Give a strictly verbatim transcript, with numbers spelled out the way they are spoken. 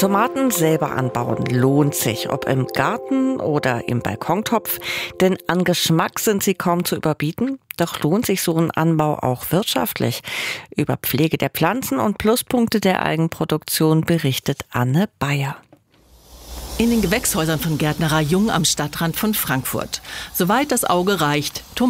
Tomaten selber anbauen lohnt sich, ob im Garten oder im Balkontopf, denn an Geschmack sind sie kaum zu überbieten. Doch lohnt sich so ein Anbau auch wirtschaftlich. Über Pflege der Pflanzen und Pluspunkte der Eigenproduktion berichtet Anne Bayer. In den Gewächshäusern von Gärtnerei Jung am Stadtrand von Frankfurt. Soweit das Auge reicht,